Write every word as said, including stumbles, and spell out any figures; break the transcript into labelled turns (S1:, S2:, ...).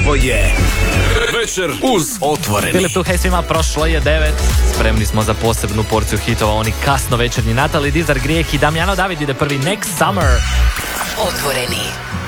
S1: Ovo je Večer uz Otvoreni.
S2: Filip tu, hej svima, prošlo je devet. Spremni smo za posebnu porciju hitova, oni kasno večernji Natali, Dizar, Grijeh i Damjano David ide prvi Next Summer.
S3: Otvoreni.